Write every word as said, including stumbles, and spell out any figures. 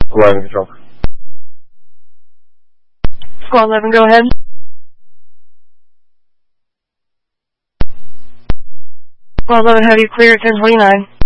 eleven control. Squad eleven, go ahead. Squad eleven, have you clear at ten twenty-nine?